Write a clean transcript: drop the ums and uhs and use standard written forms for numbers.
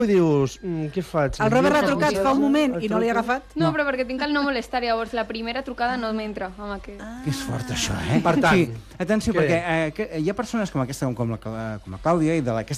I dius, què faig? El Robert ha trucat fa un moment i no l'he agafat. No, però perquè tinc el no molestar, llavors la primera trucada no m'entra amb aquest. Que és fort, això, eh? Per tant, sí, atenció, perquè hi ha persones com aquesta, com la Clàudia i d'aquesta